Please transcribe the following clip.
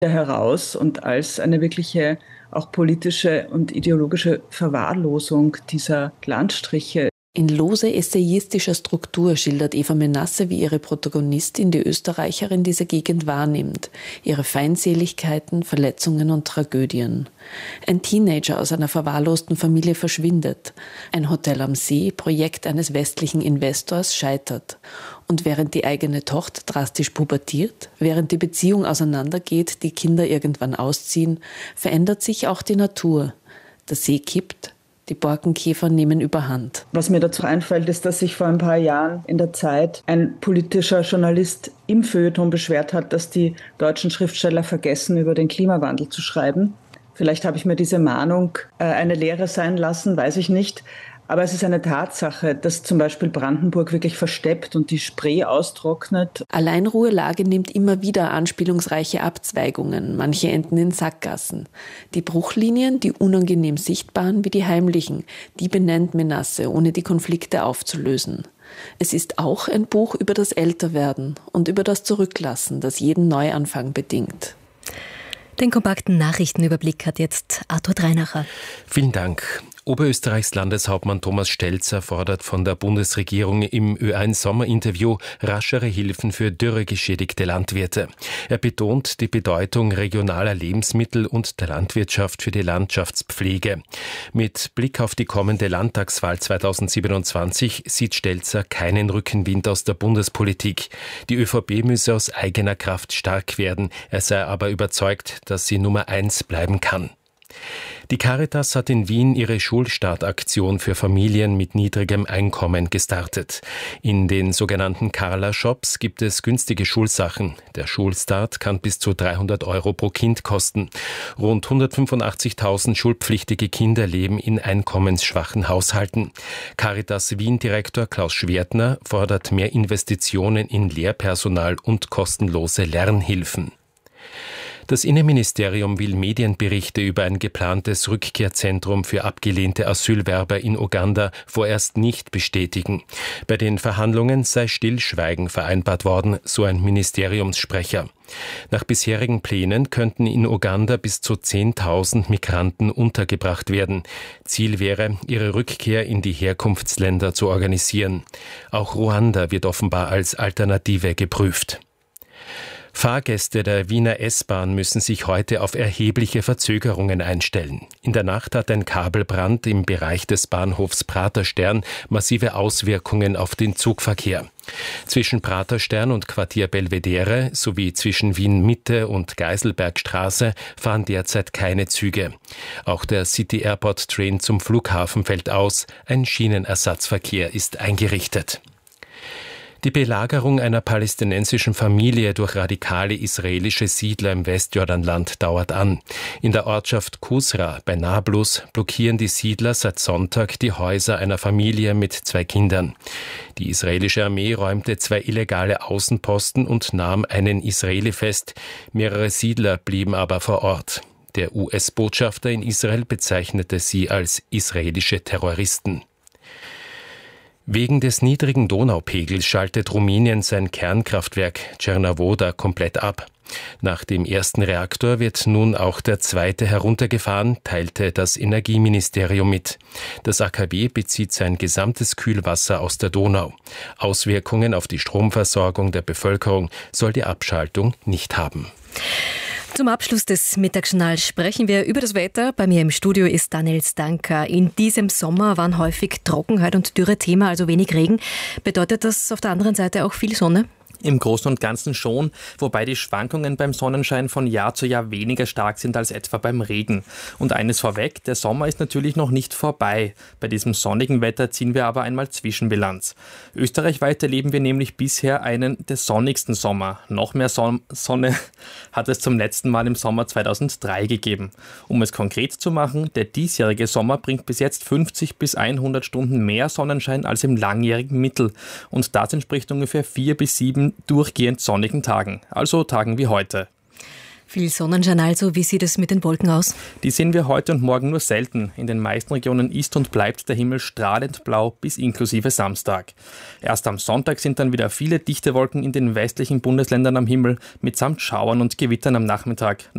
heraus und als eine wirkliche auch politische und ideologische Verwahrlosung dieser Landstriche. In lose essayistischer Struktur schildert Eva Menasse, wie ihre Protagonistin die Österreicherin diese Gegend wahrnimmt, ihre Feindseligkeiten, Verletzungen und Tragödien. Ein Teenager aus einer verwahrlosten Familie verschwindet. Ein Hotel am See, Projekt eines westlichen Investors, scheitert. Und während die eigene Tochter drastisch pubertiert, während die Beziehung auseinandergeht, die Kinder irgendwann ausziehen, verändert sich auch die Natur. Der See kippt. Die Borkenkäfer nehmen überhand. Was mir dazu einfällt, ist, dass sich vor ein paar Jahren in der Zeit ein politischer Journalist im Feuilleton beschwert hat, dass die deutschen Schriftsteller vergessen, über den Klimawandel zu schreiben. Vielleicht habe ich mir diese Mahnung eine Lehre sein lassen, weiß ich nicht. Aber es ist eine Tatsache, dass zum Beispiel Brandenburg wirklich versteppt und die Spree austrocknet. Alleinruhelage nimmt immer wieder anspielungsreiche Abzweigungen, manche enden in Sackgassen. Die Bruchlinien, die unangenehm sichtbaren wie die heimlichen, die benennt Menasse, ohne die Konflikte aufzulösen. Es ist auch ein Buch über das Älterwerden und über das Zurücklassen, das jeden Neuanfang bedingt. Den kompakten Nachrichtenüberblick hat jetzt Arthur Dreinacher. Vielen Dank. Oberösterreichs Landeshauptmann Thomas Stelzer fordert von der Bundesregierung im Ö1-Sommerinterview raschere Hilfen für dürregeschädigte Landwirte. Er betont die Bedeutung regionaler Lebensmittel und der Landwirtschaft für die Landschaftspflege. Mit Blick auf die kommende Landtagswahl 2027 sieht Stelzer keinen Rückenwind aus der Bundespolitik. Die ÖVP müsse aus eigener Kraft stark werden. Er sei aber überzeugt, dass sie Nummer 1 bleiben kann. Die Caritas hat in Wien ihre Schulstartaktion für Familien mit niedrigem Einkommen gestartet. In den sogenannten Carla-Shops gibt es günstige Schulsachen. Der Schulstart kann bis zu 300 € pro Kind kosten. Rund 185.000 schulpflichtige Kinder leben in einkommensschwachen Haushalten. Caritas Wien-Direktor Klaus Schwertner fordert mehr Investitionen in Lehrpersonal und kostenlose Lernhilfen. Das Innenministerium will Medienberichte über ein geplantes Rückkehrzentrum für abgelehnte Asylwerber in Uganda vorerst nicht bestätigen. Bei den Verhandlungen sei Stillschweigen vereinbart worden, so ein Ministeriumssprecher. Nach bisherigen Plänen könnten in Uganda bis zu 10.000 Migranten untergebracht werden. Ziel wäre, ihre Rückkehr in die Herkunftsländer zu organisieren. Auch Ruanda wird offenbar als Alternative geprüft. Fahrgäste der Wiener S-Bahn müssen sich heute auf erhebliche Verzögerungen einstellen. In der Nacht hat ein Kabelbrand im Bereich des Bahnhofs Praterstern massive Auswirkungen auf den Zugverkehr. Zwischen Praterstern und Quartier Belvedere sowie zwischen Wien Mitte und Geiselbergstraße fahren derzeit keine Züge. Auch der City Airport Train zum Flughafen fällt aus. Ein Schienenersatzverkehr ist eingerichtet. Die Belagerung einer palästinensischen Familie durch radikale israelische Siedler im Westjordanland dauert an. In der Ortschaft Kusra bei Nablus blockieren die Siedler seit Sonntag die Häuser einer Familie mit 2 Kindern. Die israelische Armee räumte 2 illegale Außenposten und nahm einen Israeli fest. Mehrere Siedler blieben aber vor Ort. Der US-Botschafter in Israel bezeichnete sie als israelische Terroristen. Wegen des niedrigen Donaupegels schaltet Rumänien sein Kernkraftwerk Cernavodă komplett ab. Nach dem ersten Reaktor wird nun auch der zweite heruntergefahren, teilte das Energieministerium mit. Das AKW bezieht sein gesamtes Kühlwasser aus der Donau. Auswirkungen auf die Stromversorgung der Bevölkerung soll die Abschaltung nicht haben. Zum Abschluss des Mittagsjournals sprechen wir über das Wetter. Bei mir im Studio ist Daniel Stanka. In diesem Sommer waren häufig Trockenheit und Dürre Thema, also wenig Regen. Bedeutet das auf der anderen Seite auch viel Sonne? Im Großen und Ganzen schon, wobei die Schwankungen beim Sonnenschein von Jahr zu Jahr weniger stark sind als etwa beim Regen. Und eines vorweg, der Sommer ist natürlich noch nicht vorbei. Bei diesem sonnigen Wetter ziehen wir aber einmal Zwischenbilanz. Österreichweit erleben wir nämlich bisher einen der sonnigsten Sommer. Noch mehr Sonne hat es zum letzten Mal im Sommer 2003 gegeben. Um es konkret zu machen, der diesjährige Sommer bringt bis jetzt 50 bis 100 Stunden mehr Sonnenschein als im langjährigen Mittel. Und das entspricht ungefähr 4 bis 7 durchgehend sonnigen Tagen, also Tagen wie heute. Viel Sonnenschein also. Wie sieht es mit den Wolken aus? Die sehen wir heute und morgen nur selten. In den meisten Regionen ist und bleibt der Himmel strahlend blau bis inklusive Samstag. Erst am Sonntag sind dann wieder viele dichte Wolken in den westlichen Bundesländern am Himmel, mitsamt Schauern und Gewittern am Nachmittag.